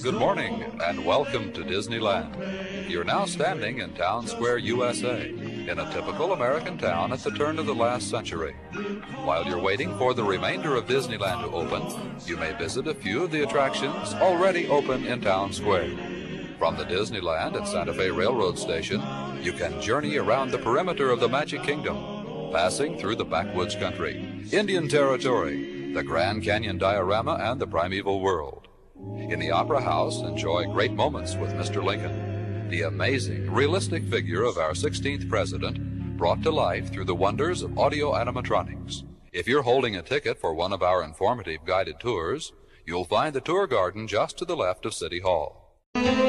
good morning, and welcome to Disneyland. You're now standing in Town Square, USA, in a typical American town at the turn of the last century. While you're waiting for the remainder of Disneyland to open, you may visit a few of the attractions already open in Town Square. From the Disneyland at Santa Fe Railroad Station, you can journey around the perimeter of the Magic Kingdom, passing through the backwoods country, Indian Territory, the Grand Canyon diorama, and the primeval world. In the Opera House, enjoy great moments with Mr. Lincoln, the amazing, realistic figure of our 16th president, brought to life through the wonders of audio animatronics. If you're holding a ticket for one of our informative guided tours, you'll find the tour garden just to the left of City Hall.